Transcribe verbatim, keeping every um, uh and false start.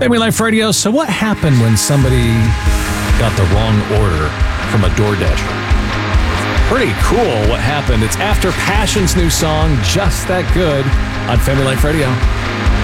Family Life Radio. So what happened when somebody got the wrong order from a DoorDasher? Pretty cool what happened. It's after Passion's new song, Just That Good, on Family Life Radio.